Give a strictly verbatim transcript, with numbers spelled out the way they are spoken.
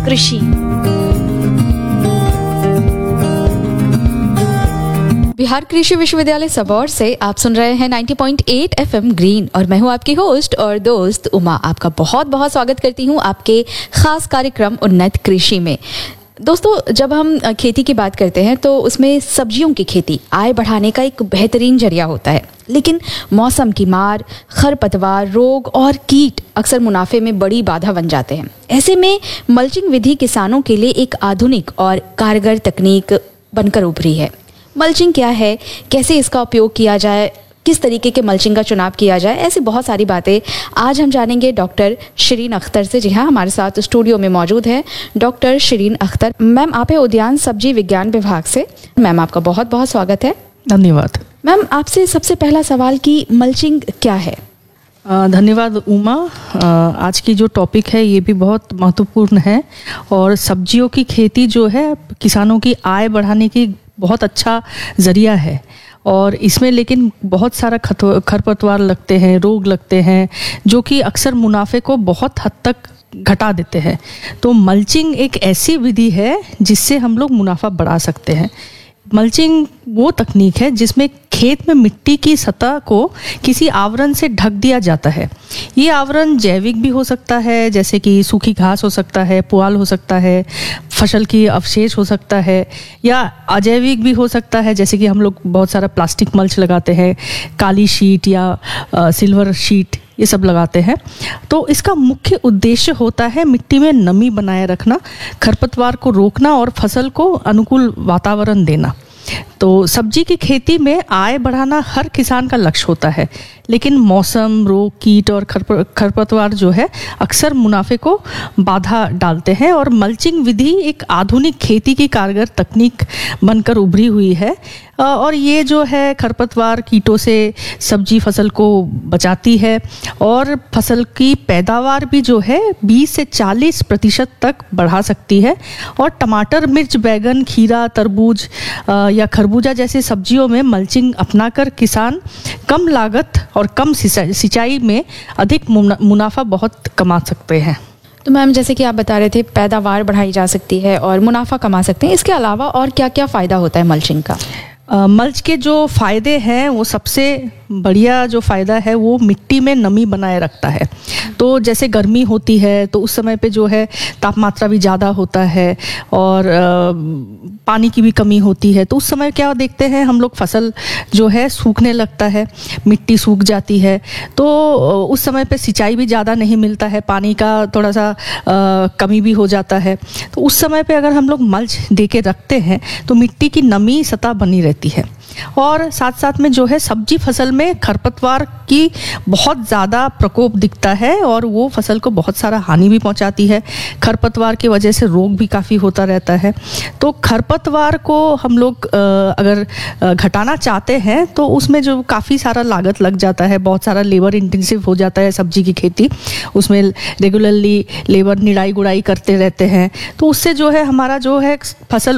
कृषि। बिहार कृषि विश्वविद्यालय सबौर से आप सुन रहे हैं नब्बे पॉइंट आठ एफएम ग्रीन और मैं हूं आपकी होस्ट और दोस्त उमा। आपका बहुत बहुत स्वागत करती हूं आपके खास कार्यक्रम उन्नत कृषि में। दोस्तों, जब हम खेती की बात करते हैं तो उसमें सब्जियों की खेती आय बढ़ाने का एक बेहतरीन जरिया होता है, लेकिन मौसम की मार, खरपतवार, रोग और कीट अक्सर मुनाफे में बड़ी बाधा बन जाते हैं। ऐसे में मल्चिंग विधि किसानों के लिए एक आधुनिक और कारगर तकनीक बनकर उभरी है। मल्चिंग क्या है, कैसे इसका उपयोग किया जाए, किस तरीके के मल्चिंग का चुनाव किया जाए, ऐसी बहुत सारी बातें आज हम जानेंगे डॉक्टर शिरीन अख्तर से। जी हाँ, हमारे साथ स्टूडियो में मौजूद है डॉक्टर शिरीन अख्तर। मैम, आप है उद्यान सब्जी विज्ञान विभाग से। मैम, आपका बहुत बहुत स्वागत है। धन्यवाद। मैम, आपसे सबसे पहला सवाल कि मल्चिंग क्या है? धन्यवाद उमा। आज की जो टॉपिक है ये भी बहुत महत्वपूर्ण है और सब्जियों की खेती जो है किसानों की आय बढ़ाने की बहुत अच्छा ज़रिया है और इसमें लेकिन बहुत सारा खरपतवार लगते हैं, रोग लगते हैं जो कि अक्सर मुनाफे को बहुत हद तक घटा देते हैं। तो मल्चिंग एक ऐसी विधि है जिससे हम लोग मुनाफा बढ़ा सकते हैं। मल्चिंग वो तकनीक है जिसमें खेत में मिट्टी की सतह को किसी आवरण से ढक दिया जाता है। ये आवरण जैविक भी हो सकता है, जैसे कि सूखी घास हो सकता है, पुआल हो सकता है, फसल की अवशेष हो सकता है, या अजैविक भी हो सकता है, जैसे कि हम लोग बहुत सारा प्लास्टिक मल्च लगाते हैं, काली शीट या आ, सिल्वर शीट, ये सब लगाते हैं। तो इसका मुख्य उद्देश्य होता है मिट्टी में नमी बनाए रखना, खरपतवार को रोकना और फसल को अनुकूल वातावरण देना। तो सब्जी की खेती में आय बढ़ाना हर किसान का लक्ष्य होता है, लेकिन मौसम, रोग, कीट और खरपतवार जो है अक्सर मुनाफे को बाधा डालते हैं और मल्चिंग विधि एक आधुनिक खेती की कारगर तकनीक बनकर उभरी हुई है और ये जो है खरपतवार कीटों से सब्जी फसल को बचाती है और फसल की पैदावार भी जो है बीस से चालीस प्रतिशत तक बढ़ा सकती है। और टमाटर, मिर्च, बैगन, खीरा, तरबूज या खरबूजा जैसे सब्जियों में मल्चिंग अपनाकर किसान कम लागत और कम सिंचाई में अधिक मुनाफा बहुत कमा सकते हैं। तो मैम, जैसे कि आप बता रहे थे पैदावार बढ़ाई जा सकती है और मुनाफा कमा सकते हैं, इसके अलावा और क्या क्या फ़ायदा होता है मल्चिंग का? आ, मल्च के जो फ़ायदे हैं वो सबसे बढ़िया जो फ़ायदा है वो मिट्टी में नमी बनाए रखता है। तो जैसे गर्मी होती है तो उस समय पे जो है तापमात्रा भी ज़्यादा होता है और आ, पानी की भी कमी होती है। तो उस समय क्या देखते हैं हम लोग, फसल जो है सूखने लगता है, मिट्टी सूख जाती है। तो उस समय पे सिंचाई भी ज़्यादा नहीं मिलता है, पानी का थोड़ा सा आ, कमी भी हो जाता है। तो उस समय पे अगर हम लोग मल्च दे के रखते हैं तो मिट्टी की नमी सतह बनी रहती है और साथ साथ में जो है सब्जी फसल में खरपतवार की बहुत ज़्यादा प्रकोप दिखता है और वो फसल को बहुत सारा हानि भी पहुंचाती है। खरपतवार की वजह से रोग भी काफ़ी होता रहता है। तो खरपतवार को हम लोग अगर घटाना चाहते हैं तो उसमें जो काफ़ी सारा लागत लग जाता है, बहुत सारा लेबर इंटेंसिव हो जाता है सब्जी की खेती। उसमें रेगुलरली लेबर निराई गुड़ाई करते रहते हैं, तो उससे जो है हमारा जो है फसल